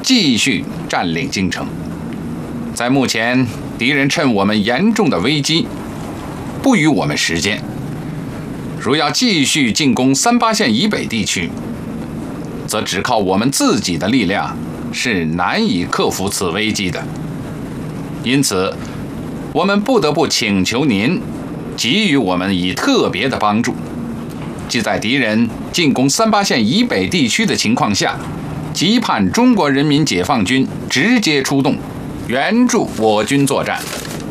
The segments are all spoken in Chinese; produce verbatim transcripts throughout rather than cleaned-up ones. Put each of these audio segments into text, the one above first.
继续占领京城。在目前敌人趁我们严重的危机，不予我们时间。如要继续进攻三八线以北地区，则只靠我们自己的力量是难以克服此危机的。因此，我们不得不请求您给予我们以特别的帮助，即在敌人进攻三八线以北地区的情况下，急盼中国人民解放军直接出动，援助我军作战。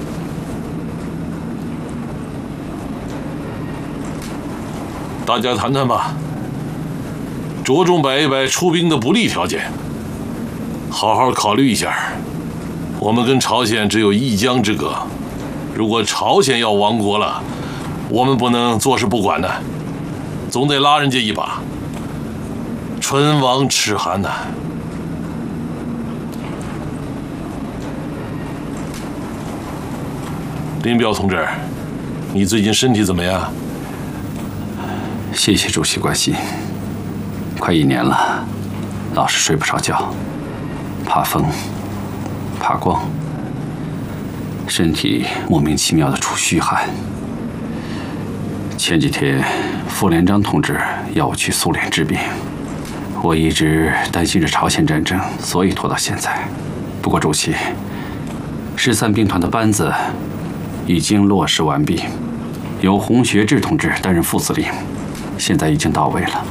大家谈谈吧，着重摆一摆出兵的不利条件，好好考虑一下。我们跟朝鲜只有一江之隔，如果朝鲜要亡国了，我们不能坐视不管的，总得拉人家一把。唇亡齿寒呐！林彪同志，你最近身体怎么样？ 谢谢主席关心。快一年了，老是睡不着觉，怕风，怕光，身体莫名其妙的出虚汗。前几天，傅连璋同志要我去苏联治病，我一直担心着朝鲜战争，所以拖到现在。不过主席，十三兵团的班子已经落实完毕，由洪学智同志担任副司令，现在已经到位了。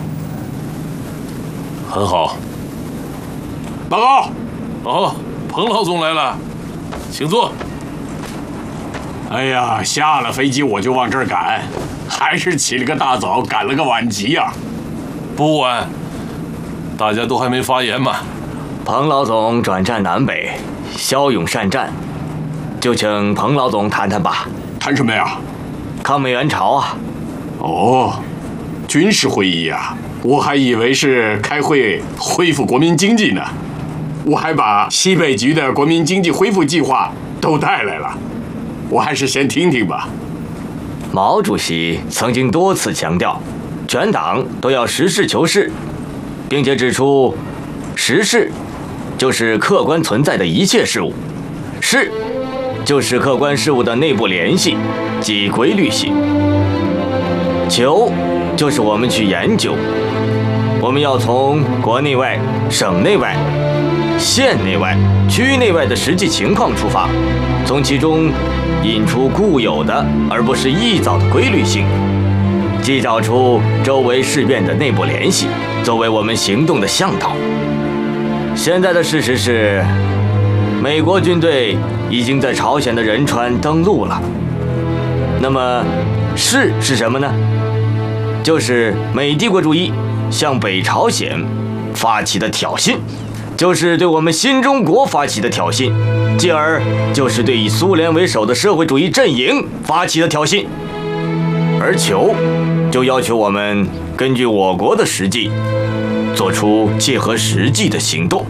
很好。 报告。 哦，彭老总来了，请坐。 哎呀，下了飞机我就往这儿赶，还是起了个大早，赶了个晚集呀、啊。 不晚，大家都还没发言嘛。 彭老总转战南北，骁勇善战，就请彭老总谈谈吧。 谈什么呀？ 抗美援朝啊。 哦，军事会议啊，我还以为是开会恢复国民经济呢。我还把西北局的国民经济恢复计划都带来了，我还是先听听吧。 毛主席曾经多次强调，全党都要实事求是，并且指出，实事就是客观存在的一切事物，事就是客观事物的内部联系及规律性，求就是我们去研究，我们要从国内外、省内外、县内外、区内外的实际情况出发，从其中引出固有的而不是臆造的规律性，即找出周围事变的内部联系，作为我们行动的向导。现在的事实是，美国军队已经在朝鲜的仁川登陆了。那么，事是什么呢？就是美帝国主义向北朝鲜发起的挑衅，就是对我们新中国发起的挑衅，继而就是对以苏联为首的社会主义阵营发起的挑衅。而求就要求我们根据我国的实际，做出切合实际的行动。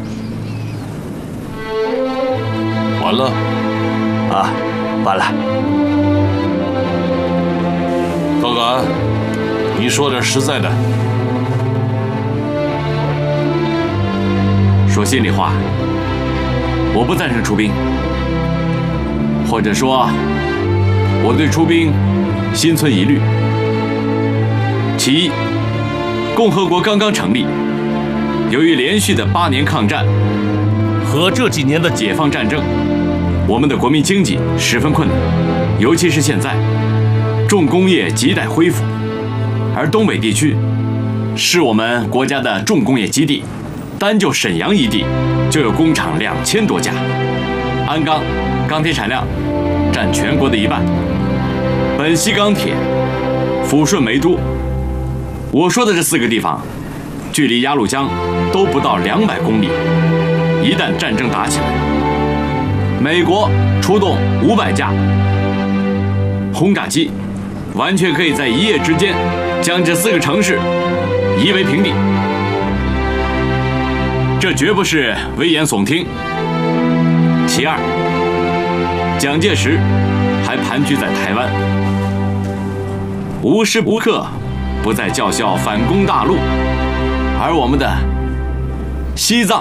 完了， 啊，完了。 高岗，你说点实在的。 说心里话，我不赞成出兵，或者说，我对出兵心存疑虑。其一，共和国刚刚成立，由于连续的八年抗战和这几年的解放战争，我们的国民经济十分困难，尤其是现在，重工业亟待恢复，而东北地区是我们国家的重工业基地。单就沈阳一地，就有工厂两千多家，鞍钢钢铁产量占全国的一半，本溪钢铁、抚顺煤都，我说的这四个地方，距离鸭绿江都不到两百公里。一旦战争打起来，美国出动五百架轰炸机，完全可以在一夜之间将这四个城市夷为平地。这绝不是危言耸听。其二，蒋介石还盘踞在台湾，无时无刻不在叫嚣反攻大陆，而我们的西藏、